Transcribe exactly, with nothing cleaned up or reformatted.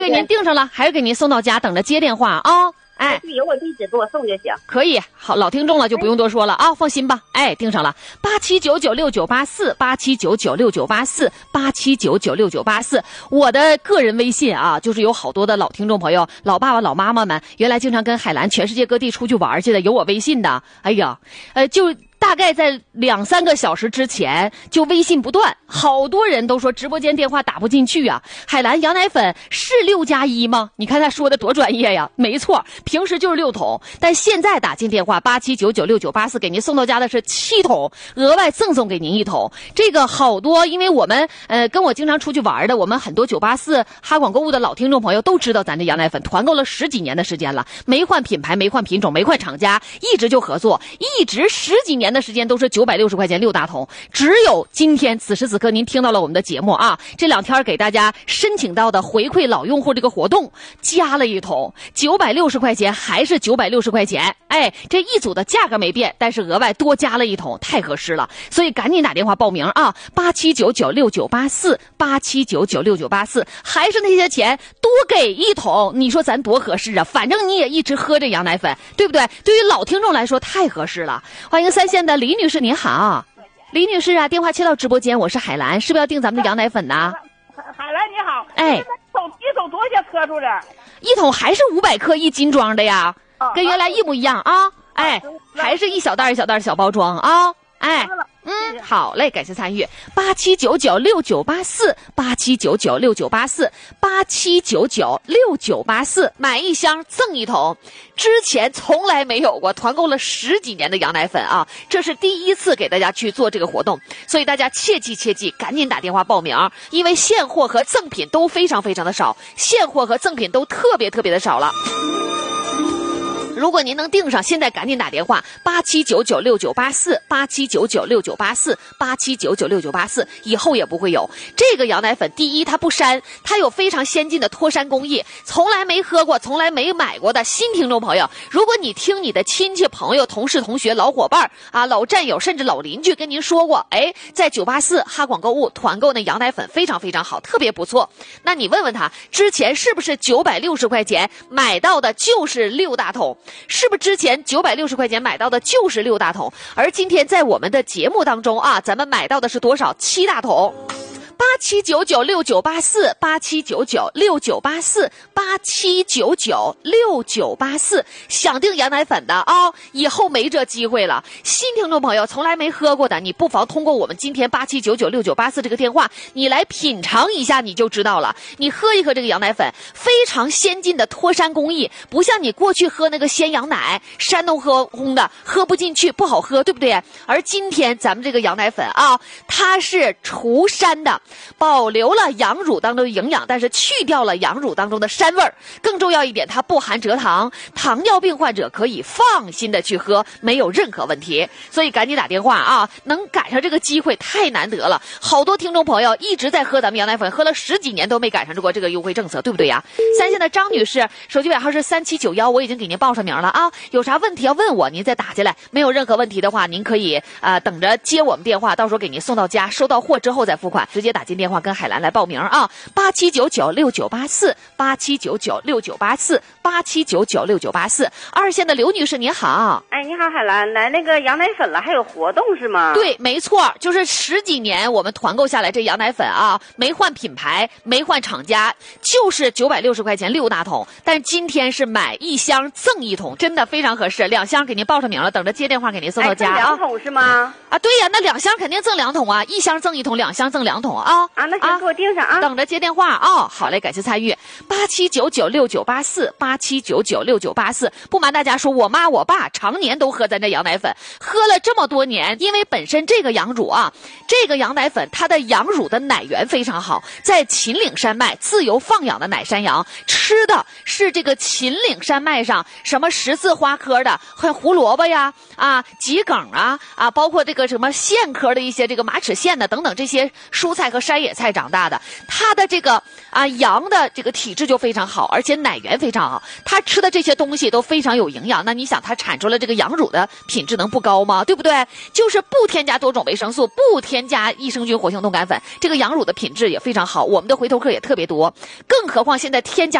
给您订上了，还是给您送到家，等着接电话啊、哦。哎， 有我地址给我送就行。 可以，好，老听众了就不用多说了啊，放心吧。哎，订上了，八七九九六九八四，八七九九六九八四，八七九九六九八四。我的个人微信啊，就是有好多的老听众朋友、老爸爸、老妈妈们，原来经常跟海兰全世界各地出去玩去的，有我微信的。哎呀，呃，就。大概在两三个小时之前就微信不断，好多人都说直播间电话打不进去啊。海兰羊奶粉是六加一吗？你看他说的多专业呀！没错，平时就是六桶，但现在打进电话八七九九六九八四给您送到家的是七桶，额外赠送给您一桶。这个好多，因为我们呃跟我经常出去玩的，我们很多九八四哈广购物的老听众朋友都知道咱这羊奶粉团购了十几年的时间了，没换品牌，没换品种，没换厂家，一直就合作，一直十几年的时间都是九百六十块钱六大桶，只有今天此时此刻您听到了我们的节目啊，这两天给大家申请到的回馈老用户这个活动加了一桶，九百六十块钱还是九百六十块钱，哎，这一组的价格没变，但是额外多加了一桶，太合适了，所以赶紧打电话报名啊，八七九九六九八四，八七九九六九八四，还是那些钱多给一桶，你说咱多合适啊？反正你也一直喝这羊奶粉，对不对？对于老听众来说太合适了。欢迎三线的李女士，您好。李女士啊，电话切到直播间，我是海兰，是不是要订咱们的羊奶粉呢？ 海兰你好， 哎， 一桶一桶多少克数的？ 一桶还是五百克一斤装的呀，哦、跟原来一模一样啊。哦、哎，还是一小袋一小袋小包装啊。哦、哎。嗯，好嘞，感谢参与。八七九九六九八四，八七九九六九八四，八七九九六九八四，买一箱赠一桶。之前从来没有过，团购了十几年的羊奶粉啊，这是第一次给大家去做这个活动，所以大家切记切记，赶紧打电话报名，因为现货和赠品都非常非常的少，现货和赠品都特别特别的少了。如果您能订上，现在赶紧打电话八七九九六九八四，八七九九六九八四，八七九九六九八四，以后也不会有。这个羊奶粉，第一它不膻，它有非常先进的脱膻工艺，从来没喝过，从来没买过的新听众朋友，如果你听你的亲戚朋友、同事、同学、老伙伴啊、老战友，甚至老邻居跟您说过，哎，在九八四哈广购物团购那羊奶粉非常非常好，特别不错，那你问问他，之前是不是九百六十块钱买到的就是六大桶？是不是之前九百六十块钱买到的就是六大桶？而今天在我们的节目当中啊，咱们买到的是多少？七大桶。八七九九六九八四，八七九九六九八四，八七九九六九八四，想订羊奶粉的啊、哦，以后没这机会了。新听众朋友从来没喝过的，你不妨通过我们今天八七九九六九八四这个电话，你来品尝一下，你就知道了。你喝一喝这个羊奶粉，非常先进的脱膻工艺，不像你过去喝那个鲜羊奶，山东喝烘的，喝不进去，不好喝，对不对？而今天咱们这个羊奶粉啊，它是除膻的。保留了羊乳当中的营养，但是去掉了羊乳当中的膻味儿。更重要一点，它不含蔗糖，糖尿病患者可以放心的去喝，没有任何问题。所以赶紧打电话啊！能赶上这个机会太难得了。好多听众朋友一直在喝咱们羊奶粉，喝了十几年都没赶上过这个优惠政策，对不对呀？三线的张女士，手机尾号是三七九幺，我已经给您报上名了啊。有啥问题要问我，您再打进来。没有任何问题的话，您可以啊、呃、等着接我们电话，到时候给您送到家，收到货之后再付款，直接打进电话跟海兰来报名啊，八七九九六九八四，八七九九六九八四，八七九九六九八四。二线的刘女士您好， 哎，你好海兰，来那个羊奶粉了，还有活动是吗？ 对，没错，就是十几年我们团购下来这羊奶粉啊，没换品牌，没换厂家，就是九百六十块钱六大桶，但今天是买一箱赠一桶，真的非常合适，两箱给您报上名了，等着接电话给您送到家啊。 两桶是吗？ 啊，对呀，那两箱肯定赠两桶啊，一箱赠一桶，两箱赠两桶啊。 啊，那行，给我订上啊！ 等着接电话啊、哦！好嘞，感谢参与。八七九九六九八四，八七九九六九八四。不瞒大家说，我妈我爸常年都喝咱这羊奶粉，喝了这么多年，因为本身这个羊乳啊，这个羊奶粉它的羊乳的奶源非常好，在秦岭山脉自由放养的奶山羊，吃吃的是这个秦岭山脉上什么十字花科的，像胡萝卜呀、啊桔梗啊、啊包括这个什么苋科的一些这个马齿苋的等等这些蔬菜和山野菜长大的，它的这个啊羊的这个体质就非常好，而且奶源非常好，它吃的这些东西都非常有营养。那你想它产出了这个羊乳的品质能不高吗？对不对？就是不添加多种维生素，不添加益生菌活性冻干粉，这个羊乳的品质也非常好，我们的回头客也特别多，更何况现在添加